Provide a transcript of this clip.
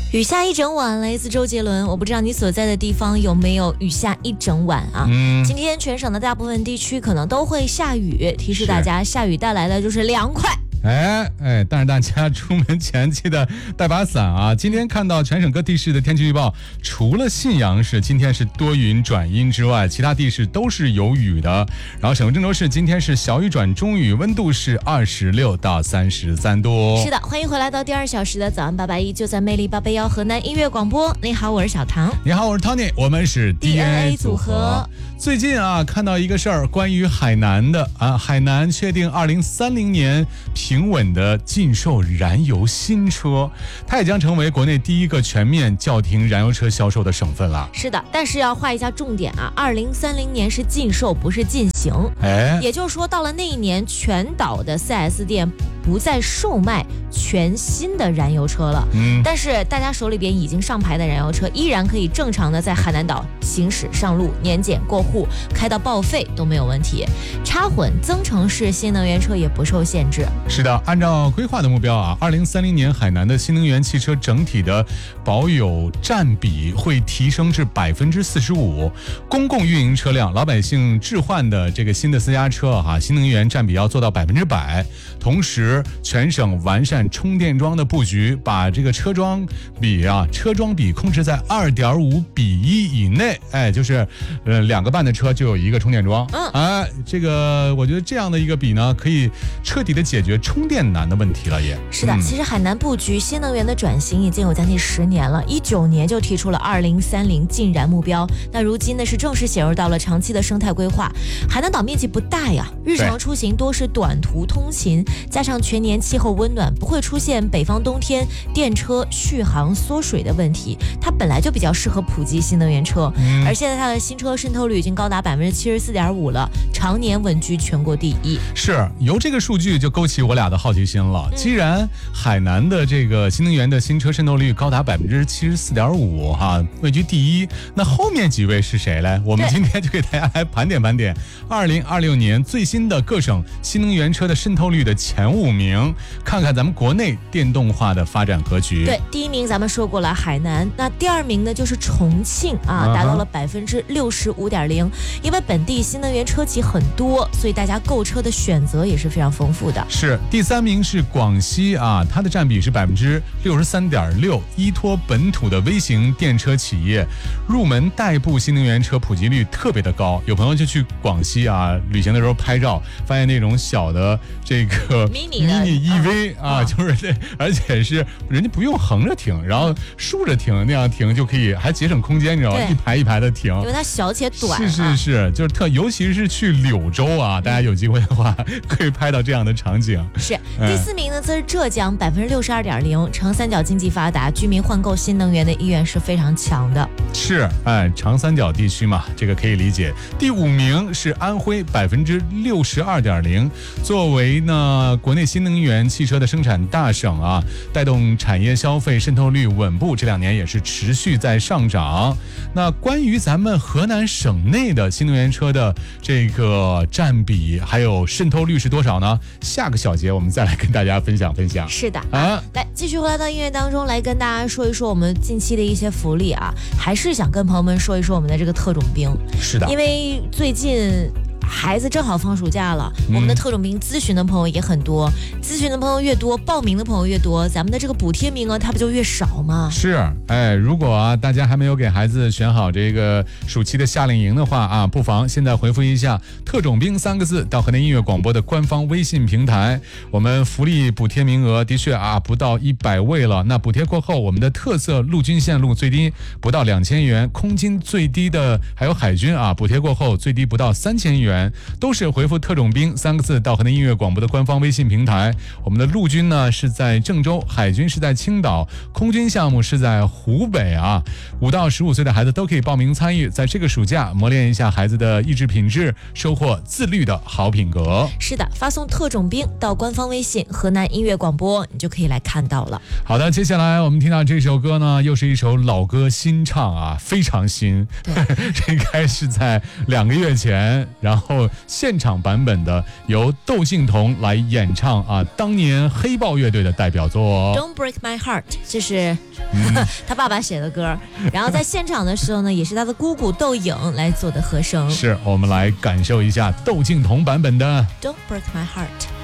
雨下一整晚，来自周杰伦。我不知道你所在的地方有没有雨下一整晚啊？今天全省的大部分地区可能都会下雨，提示大家，下雨带来的就是凉快。 但是大家出门前记得带把伞啊！今天看到全省各地市的天气预报，除了信阳市今天是多云转阴之外，其他地市都是有雨的。然后省郑州市今天是小雨转中雨，温度是26到33度。 是的，欢迎回来到第2小时的早安881，就在魅力881河南音乐广播。你好，我是小唐。 你好，我是 Tony， 我们是 DNA 组合。最近啊，看到一个事儿，关于海南的啊，海南确定2030年平稳的禁售燃油新车，它也将成为国内第一个全面叫停燃油车销售的省份了。 是的，但是要画一下重点啊，2030年是禁售，不是禁行。也就是说，到了那一年，全岛的 4S 店不再售卖全新的燃油车了。但是大家手里边已经上牌的燃油车，依然可以正常的在海南岛行驶上路，年检过户，开到报废都没有问题。插混增程式新能源车也不受限制。 是的，按照规划的目标啊，2030年海南的新能源汽车整体的保有占比会提升至45%，公共运营车辆、老百姓置换的这个新的私家车新能源占比要做到100%。同时，全省完善充电桩的布局，把这个车桩比控制在2.5:1以内，就是2个半的车就有1个充电桩。这个我觉得这样的一个比呢，可以彻底的解决充电难的问题了也。 是的，其实海南布局新能源的转型已经有将近10年了，19年就提出了2030禁燃目标，那如今呢是正式写入到了长期的生态规划。海南岛面积不大呀，日常出行多是短途通勤，加上全年气候温暖，不会出现北方冬天电车续航缩水的问题，它本来就比较适合普及新能源车。而现在它的新车渗透率已经高达74.5%了，常年稳居全国第一。 是，由这个数据就勾起我俩的好奇心了。既然海南的这个新能源的新车渗透率高达74.5%位居第一，那后面几位是谁嘞？我们今天就给大家来盘点2026年最新的各省新能源车的渗透率的前5名，看看咱们国内电动化的发展格局。 对，第1名咱们说过了海南，那第2名呢就是重庆达到了65.0%，因为本地新能源车企很多，所以大家购车的选择也是非常丰富的。 是，第3名是广西它的占比是63.6%，依托本土的微型电车企业，入门代步新能源车普及率特别的高。有朋友就去广西旅行的时候拍照，发现那种小的这个迷你 EV 就是而且是人家不用横着停，然后竖着停，那样停就可以，还节省空间，你知道吗？一排一排的停， 因为它小且短。 是，就是尤其是去柳州大家有机会的话可以拍到这样的场景。 是，第4名呢则是浙江62.0%，长三角经济发达，居民换购新能源的意愿是非常强的。 是，长三角地区嘛，这个可以理解。第5名是安徽62.0%，作为呢国内新能源汽车的生产大省带动产业消费渗透率稳步，这2年也是持续在上涨。那关于咱们河南省内的新能源车的这个占比还有渗透率是多少呢？下个小节我们再来跟大家分享。 是的来继续回来到音乐当中来跟大家说一说我们近期的一些福利还是想跟朋友们说一说我们的这个特种兵。 是的， 因为最近孩子正好放暑假了，我们的特种兵咨询的朋友也很多，咨询的朋友越多，报名的朋友越多，咱们的这个补贴名额它不就越少吗？ 是，如果大家还没有给孩子选好这个暑期的夏令营的话不妨现在回复一下特种兵3个字到河南音乐广播的官方微信平台。我们福利补贴名额的确不到100位了，那补贴过后，我们的特色陆军线路最低不到2000元，空军最低的还有海军补贴过后最低不到3000元，都是回复特种兵3个字到河南音乐广播的官方微信平台。我们的陆军呢是在郑州，海军是在青岛，空军项目是在湖北5到15岁的孩子都可以报名参与，在这个暑假磨练一下孩子的意志品质，收获自律的好品格。 是的，发送特种兵到官方微信河南音乐广播，你就可以来看到了。 好的，接下来我们听到这首歌呢，又是一首老歌新唱非常新这应该是在2个月前，然后后现场版本的由窦靖童来演唱啊，当年黑豹乐队的代表作。 Don't Break My Heart， 这是、他爸爸写的歌，然后在现场的时候呢，也是他的姑姑窦颖来做的和声。 是我们来感受一下窦靖童版本的 Don't Break My Heart。